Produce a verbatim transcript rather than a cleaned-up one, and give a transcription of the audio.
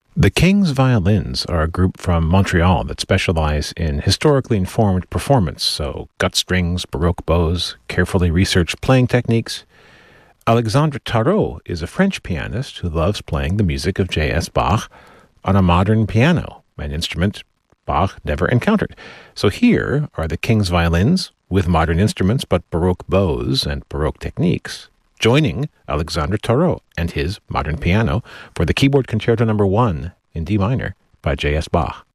The King's Violins are a group from Montreal that specialize in historically informed performance, so gut strings, Baroque bows, carefully researched playing techniques. Alexandre Tarot is a French pianist who loves playing the music of J S Bach on a modern piano, an instrument Bach never encountered. So here are the King's Violins with modern instruments but Baroque bows and Baroque techniques, joining Alexandre Tarot and his modern piano for the Keyboard Concerto number one in D minor by J S Bach.